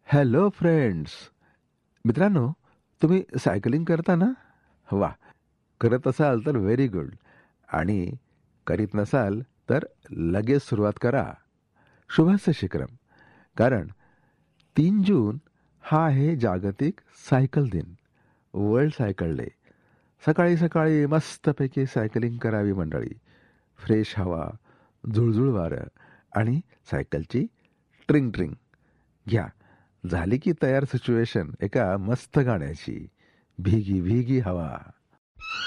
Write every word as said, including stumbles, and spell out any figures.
Hello friends. मित्रांनो, तुम्ही cycling करता ना? वा, करत असाल तर व्हेरी गुड. आणि करीत नसाल तर लगेच सुरुवात करा. शुभस्य शीघ्रम. कारण तीन जून हा आहे जागतिक सायकल दिन, वर्ल्ड सायकल डे. सकाळी सकाळी मस्तपैकी सायकलिंग करावी मंडळी. फ्रेश हवा, झुळझुळ वारं आणि सायकलची ट्रिंग ट्रिंग. घ्या, झाली की तयार सिच्युएशन एका मस्त गाण्याची. भीगी भीगी हवा.